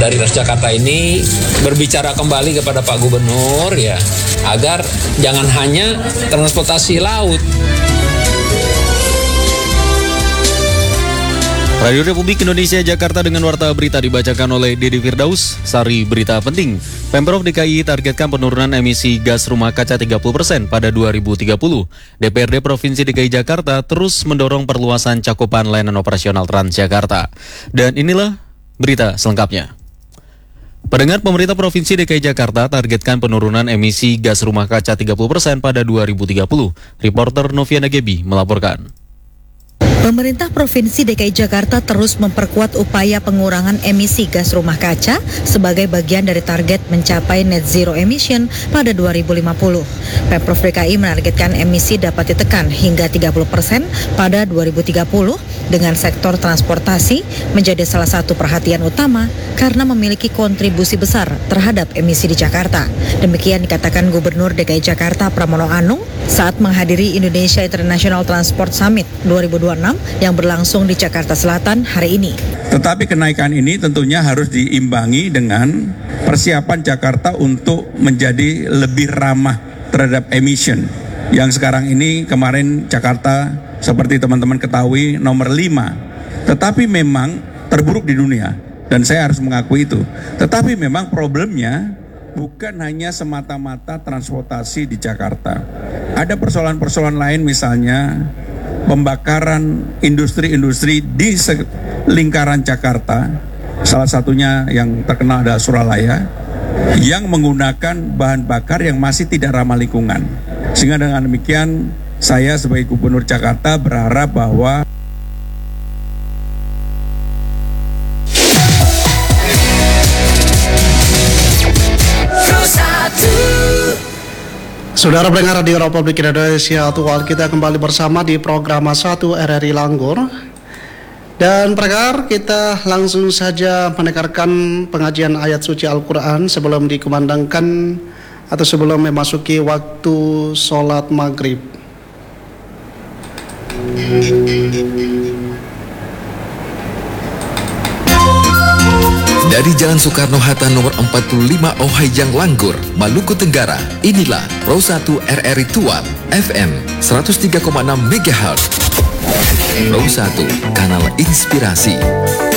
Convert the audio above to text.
dari Transjakarta ini berbicara kembali kepada Pak Gubernur ya, agar jangan hanya transportasi laut. Radio Republik Indonesia Jakarta dengan warta berita dibacakan oleh Dedi Firdaus. Sari berita penting. Pemprov DKI targetkan penurunan emisi gas rumah kaca 30% pada 2030. DPRD Provinsi DKI Jakarta terus mendorong perluasan cakupan layanan operasional Transjakarta. Dan inilah berita selengkapnya. Pendengar, pemerintah Provinsi DKI Jakarta targetkan penurunan emisi gas rumah kaca 30% pada 2030. Reporter Noviana Gebi melaporkan. Pemerintah Provinsi DKI Jakarta terus memperkuat upaya pengurangan emisi gas rumah kaca sebagai bagian dari target mencapai net zero emission pada 2050. Pemprov DKI menargetkan emisi dapat ditekan hingga 30% pada 2030 dengan sektor transportasi menjadi salah satu perhatian utama karena memiliki kontribusi besar terhadap emisi di Jakarta. Demikian dikatakan Gubernur DKI Jakarta Pramono Anung saat menghadiri Indonesia International Transport Summit 2026 yang berlangsung di Jakarta Selatan hari ini. Tetapi kenaikan ini tentunya harus diimbangi dengan persiapan Jakarta untuk menjadi lebih ramah terhadap emission. Yang sekarang ini kemarin Jakarta seperti teman-teman ketahui nomor 5. Tetapi memang terburuk di dunia dan saya harus mengakui itu. Tetapi memang problemnya bukan hanya semata-mata transportasi di Jakarta. Ada persoalan-persoalan lain misalnya pembakaran industri-industri di lingkaran Jakarta, salah satunya yang terkenal adalah Suralaya, yang menggunakan bahan bakar yang masih tidak ramah lingkungan. Sehingga dengan demikian, saya sebagai Gubernur Jakarta berharap bahwa Saudara pendengar Radio Republik Indonesia, Tuhan kita kembali bersama di program 1 RRI Langgur. Dan pendengar, kita langsung saja mendengarkan pengajian ayat suci Al-Quran sebelum dikumandangkan atau sebelum memasuki waktu sholat maghrib. Dari Jalan Soekarno-Hatta nomor 45 Ohayjang Langgur, Maluku Tenggara, inilah Pro 1 RRI Tual FM 103,6 MHz. Pro 1, kanal inspirasi.